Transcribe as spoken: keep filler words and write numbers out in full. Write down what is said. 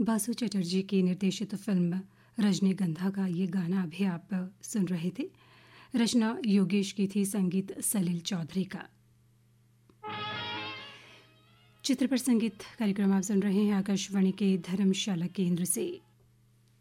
बासु चटर्जी की निर्देशित फिल्म रजनीगंधा का ये गाना अभी आप सुन रहे थे। रचना योगेश की थी, संगीत सलील चौधरी का। चित्र पर संगीत कार्यक्रम आप सुन रहे हैं आकाशवाणी के धर्मशाला केंद्र से।